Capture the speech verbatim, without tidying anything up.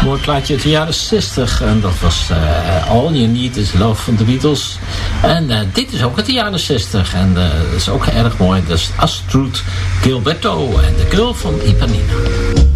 Mooi plaatje uit de jaren zestig. En dat was uh, All You Need Is Love van de Beatles. En uh, dit is ook uit de jaren zestig. En uh, dat is ook erg mooi. Dat is Astrud Gilberto en de Girl van Ipanema.